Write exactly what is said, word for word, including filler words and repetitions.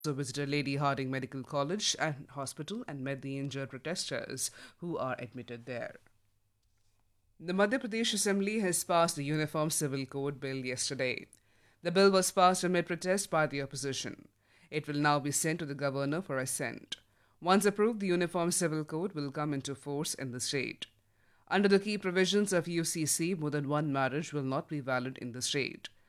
Also visited Lady Harding Medical College and Hospital and met the injured protesters who are admitted there. The Madhya Pradesh Assembly has passed the Uniform Civil Code Bill yesterday. The bill was passed amid protest by the opposition. It will now be sent to the governor for assent. Once approved, the Uniform Civil Code will come into force in the state. Under the key provisions of U C C, more than one marriage will not be valid in the state.